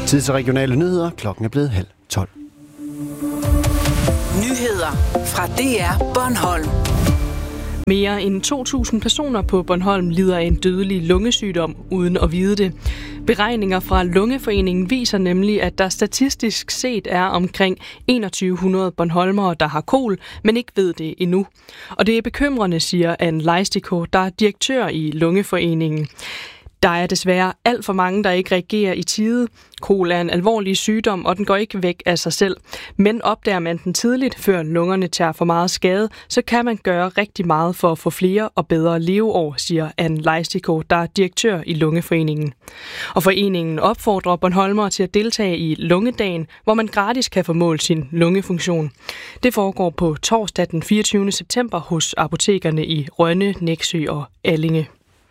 Tid til regionale nyheder. Klokken er blevet 11:30. Nyheder fra DR Bornholm. Mere end 2.000 personer på Bornholm lider af en dødelig lungesygdom uden at vide det. Beregninger fra Lungeforeningen viser nemlig, at der statistisk set er omkring 2100 bornholmere, der har kol, men ikke ved det endnu. Og det er bekymrende, siger Anne Leistiko, der er direktør i Lungeforeningen. Der er desværre alt for mange, der ikke reagerer i tide. Kol er en alvorlig sygdom, og den går ikke væk af sig selv. Men opdager man den tidligt, før lungerne tager for meget skade, så kan man gøre rigtig meget for at få flere og bedre leveår, siger Anne Leistiko, der er direktør i Lungeforeningen. Og foreningen opfordrer bornholmere til at deltage i Lungedagen, hvor man gratis kan få målt sin lungefunktion. Det foregår på torsdag den 24. september hos apotekerne i Rønne, Nexø og Allinge.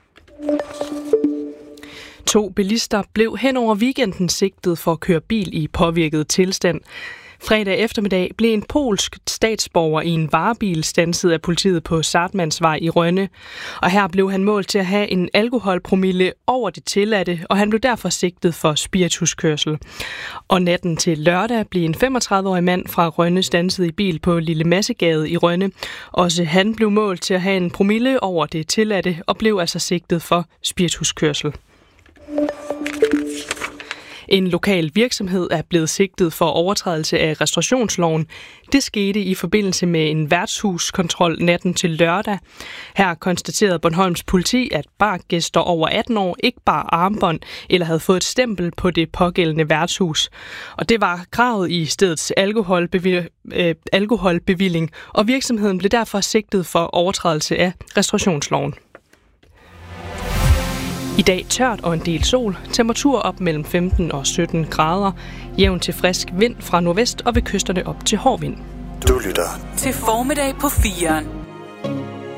2 bilister blev hen over weekenden sigtet for at køre bil i påvirket tilstand. Fredag eftermiddag blev en polsk statsborger i en varebil standset af politiet på Sartmannsvej i Rønne. Og her blev han målt til at have en alkoholpromille over det tilladte, og han blev derfor sigtet for spirituskørsel. Og natten til lørdag blev en 35-årig mand fra Rønne standset i bil på Lille Massegade i Rønne. Også han blev målt til at have en promille over det tilladte, og blev altså sigtet for spirituskørsel. En lokal virksomhed er blevet sigtet for overtrædelse af restaurationsloven. Det skete i forbindelse med en værtshuskontrol natten til lørdag. Her konstaterede Bornholms politi, at bargæster over 18 år ikke bar armbånd eller havde fået et stempel på det pågældende værtshus. Og det var kravet i stedets alkoholbevilling, og virksomheden blev derfor sigtet for overtrædelse af restaurationsloven. I dag tørt og en del sol. Temperatur op mellem 15 og 17 grader. Jævn til frisk vind fra nordvest og ved kysterne op til hård vind. Du lytter til Formiddag på 4'eren.